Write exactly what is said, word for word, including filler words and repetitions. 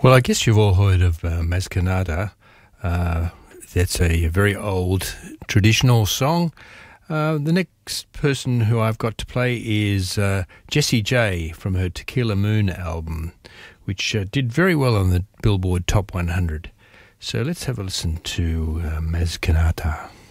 Well, I guess you've all heard of uh, Maskanada. Uh, that's a very old traditional song. Uh, the next person who I've got to play is uh, Jessie J from her Tequila Moon album, which uh, did very well on the Billboard Top one hundred. So let's have a listen to uh, Maskanada.